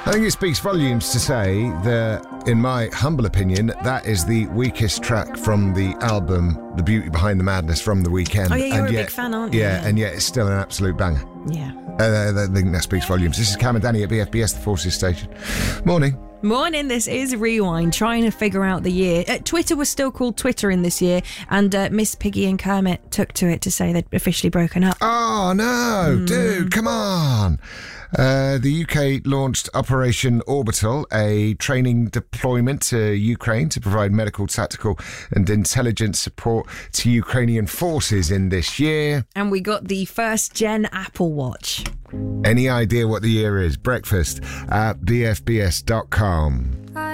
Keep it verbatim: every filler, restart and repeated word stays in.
I think it speaks volumes to say that, in my humble opinion, that is the weakest track from the album The Beauty Behind the Madness from The Weeknd. Oh yeah, you're and a yet, big fan, aren't you? Yeah, and yet it's still an absolute banger. Yeah. Uh, I think that speaks volumes. This is Cam and Danny at B F B S, the Forces Station. Morning. Morning, this is Rewind, trying to figure out the year. Uh, Twitter was still called Twitter in this year, and uh, Miss Piggy and Kermit took to it to say they'd officially broken up. Oh, no, mm. dude, come on. Uh, the U K launched Operation Orbital, a training deployment to Ukraine to provide medical, tactical and intelligence support to Ukrainian forces in this year. And we got the first gen Apple Watch. Any idea what the year is? Breakfast at b f b s dot com.